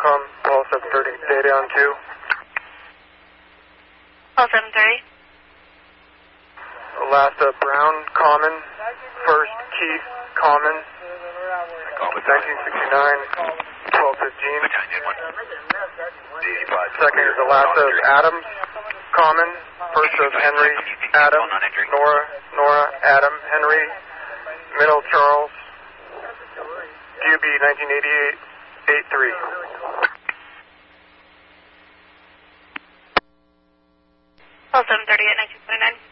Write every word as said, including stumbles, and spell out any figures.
Telecom, call seven thirty, data on two. Call seven thirty. Last uh, Brown, Common, first Keith, Common, nineteen sixty-nine, twelve fifteen. Second is the last of Adams, Common, first of Henry, Adam, Nora, Nora, Adam, Henry, middle Charles, D U B nineteen eighty-eight, eight three. Call seven thirty at nineteen twenty-nine.